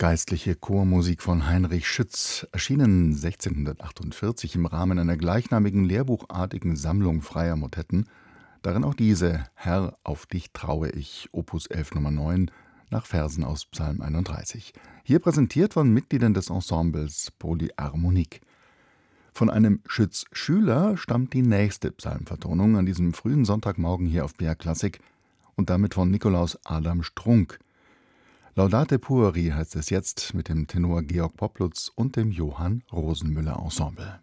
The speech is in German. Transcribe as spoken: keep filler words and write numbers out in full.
Geistliche Chormusik von Heinrich Schütz, erschienen sechzehnhundertachtundvierzig im Rahmen einer gleichnamigen lehrbuchartigen Sammlung freier Motetten, darin auch diese »Herr, auf dich traue ich«, Opus elf Nummer neun, nach Versen aus Psalm einunddreißig. Hier präsentiert von Mitgliedern des Ensembles Polyharmonik. Von einem Schütz-Schüler stammt die nächste Psalmvertonung an diesem frühen Sonntagmorgen hier auf B R Klassik und damit von Nikolaus Adam Strunk. Laudate Pueri heißt es jetzt mit dem Tenor Georg Poplutz und dem Johann Rosenmüller Ensemble.